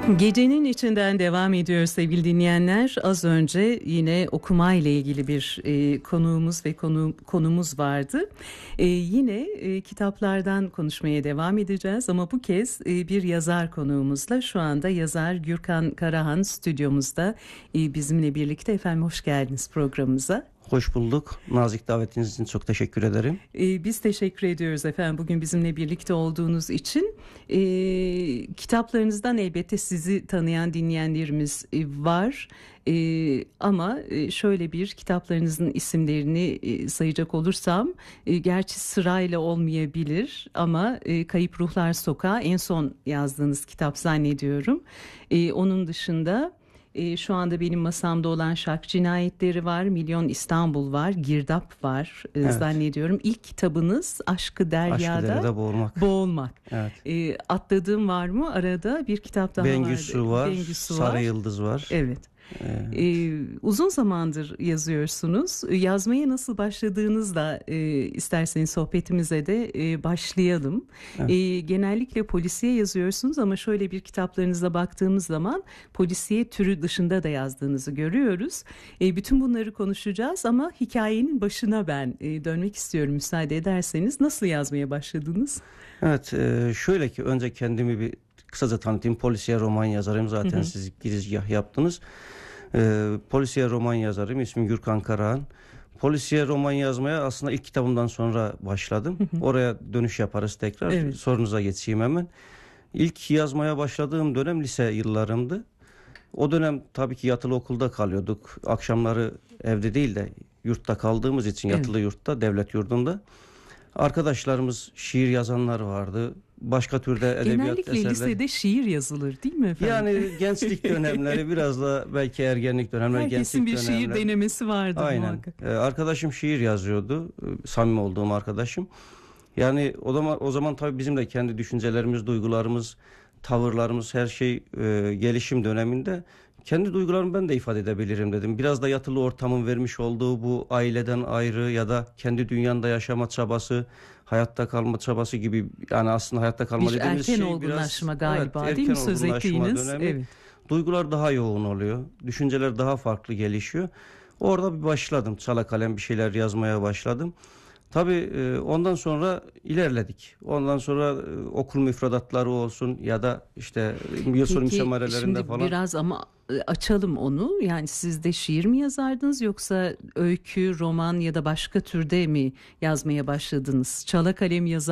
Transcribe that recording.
Gecenin içinden devam ediyor sevgili dinleyenler. Az önce yine okuma ile ilgili bir konuğumuz ve konumuz vardı. Yine kitaplardan konuşmaya devam edeceğiz ama bu kez bir yazar konuğumuzla. Şu anda yazar Gürkan Karahan stüdyomuzda bizimle birlikte. Efendim hoş geldiniz programımıza. Hoş bulduk. Nazik davetiniz için çok teşekkür ederim. Biz teşekkür ediyoruz efendim bugün bizimle birlikte olduğunuz için. Kitaplarınızdan elbette sizi tanıyan dinleyenlerimiz var. Ama şöyle bir kitaplarınızın isimlerini sayacak olursam gerçi sırayla olmayabilir ama Kayıp Ruhlar Sokağı en son yazdığınız kitap zannediyorum. Onun dışında şu anda benim masamda olan Şark Cinayetleri var, Milyon İstanbul var, Girdap var zannediyorum. İlk kitabınız Aşkı Derya'da Boğulmak. Evet. Atladığım var mı? Arada bir kitap daha Bengüsü var, Sarı Yıldız var. Evet. Uzun zamandır yazıyorsunuz. Yazmaya nasıl başladığınızla isterseniz sohbetimize de başlayalım. Evet. Genellikle polisiye yazıyorsunuz ama şöyle bir kitaplarınıza baktığımız zaman polisiye türü dışında da yazdığınızı görüyoruz. Bütün bunları konuşacağız ama hikayenin başına ben dönmek istiyorum müsaade ederseniz. Nasıl yazmaya başladınız? Evet, şöyle ki önce kendimi bir kısaca tanıtayım. Polisiye roman yazarım, zaten siz girizgah yaptınız. Polisiye roman yazarım, ismim Gürkan Karahan. Polisiye roman yazmaya aslında ilk kitabımdan sonra başladım. Oraya dönüş yaparız tekrar. Evet. Sorunuza geçeyim hemen. İlk yazmaya başladığım dönem lise yıllarımdı. O dönem tabii ki yatılı okulda kalıyorduk. Akşamları evde değil de yurtta kaldığımız için, yatılı yurtta, devlet yurdunda. Arkadaşlarımız şiir yazanlar vardı. Başka türde edebiyat genellikle eserleri. Lisede şiir yazılır değil mi efendim? Yani gençlik dönemleri, biraz da belki ergenlik dönemleri, herkesin gençlik dönemleri. Herkesin bir şiir denemesi vardı. Aynen. Muhakkak. Arkadaşım şiir yazıyordu. Samimi olduğum arkadaşım. Yani o zaman tabii bizim de kendi düşüncelerimiz, duygularımız, tavırlarımız, her şey gelişim döneminde. Kendi duygularımı ben de ifade edebilirim dedim. Biraz da yatılı ortamın vermiş olduğu bu aileden ayrı ya da kendi dünyanda yaşama çabası, hayatta kalma çabası gibi, yani aslında hayatta kalma bir dediğimiz şey biraz galiba, evet, değil mi söz ettiğiniz? Evet. Duygular daha yoğun oluyor. Düşünceler daha farklı gelişiyor. Orada bir başladım. Çala kalem bir şeyler yazmaya başladım. Tabii ondan sonra ilerledik. Ondan sonra okul müfredatları olsun ya da işte yıl sonu müsemarelerinde falan. Biraz ama açalım onu. Yani siz de şiir mi yazardınız yoksa öykü, roman ya da başka türde mi yazmaya başladınız? Çala kalem yazar